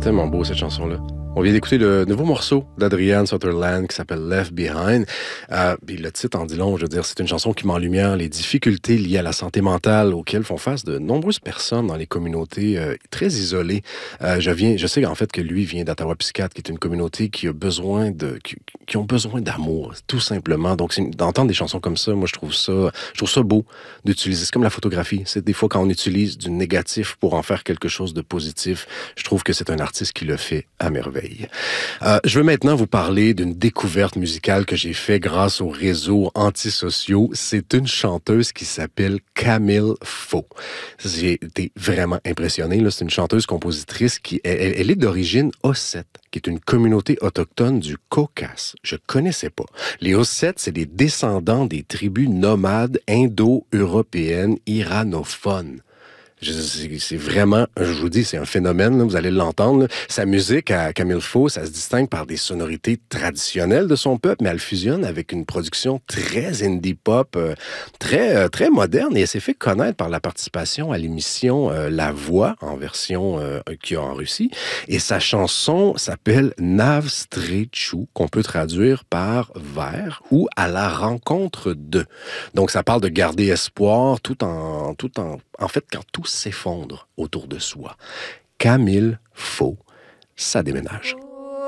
tellement beau, cette chanson-là. On vient d'écouter le nouveau morceau d'Adrian Sutherland qui s'appelle Left Behind. Puis le titre en dit long, je veux dire, c'est une chanson qui met en lumière les difficultés liées à la santé mentale auxquelles font face de nombreuses personnes dans les communautés très isolées. Je sais en fait que lui vient d'Ottawa Psychiatre, qui est une communauté qui a besoin qui ont besoin d'amour, tout simplement. Donc, d'entendre des chansons comme ça, moi, je trouve ça beau d'utiliser. C'est comme la photographie. C'est des fois quand on utilise du négatif pour en faire quelque chose de positif. Je trouve que c'est un artiste qui le fait à merveille. Je veux maintenant vous parler d'une découverte musicale que j'ai fait grâce aux réseaux antisociaux. C'est une chanteuse qui s'appelle Camille Faux. J'ai été vraiment impressionné. Là. C'est une chanteuse-compositrice qui elle est d'origine Ossète, qui est une communauté autochtone du Caucase. Je connaissais pas. Les Ossètes, c'est des descendants des tribus nomades indo-européennes iranophones. C'est vraiment, je vous dis, c'est un phénomène, là, vous allez l'entendre. Là. Sa musique, à Camille Faux, ça se distingue par des sonorités traditionnelles de son peuple, mais elle fusionne avec une production très indie pop, très moderne, et elle s'est fait connaître par la participation à l'émission La Voix, en version qu'il y a en Russie. Et sa chanson s'appelle Navstrechou, qu'on peut traduire par vers ou à la rencontre de. Donc, ça parle de garder espoir en fait, quand tout s'effondre autour de soi. Camille Faux, ça déménage.